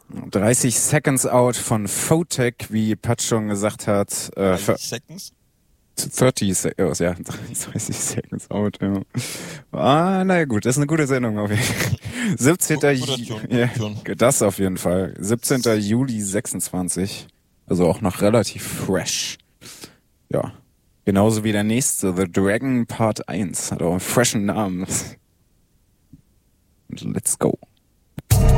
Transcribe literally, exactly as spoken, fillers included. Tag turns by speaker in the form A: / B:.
A: dreißig Seconds Out von Photek, wie Pat schon gesagt hat. Äh,
B: dreißig Seconds?
A: dreißig Seconds, ja, dreißig Seconds Out, ja. Ah, naja gut, das ist eine gute Sendung auf jeden Fall. siebzehnten Juli, ja, das auf jeden Fall. siebzehnten Juli sechsundzwanzig. Also auch noch relativ fresh. Ja. Genauso wie der nächste, The Dragon Part eins. Hat auch einen freshen Namen. Let's go.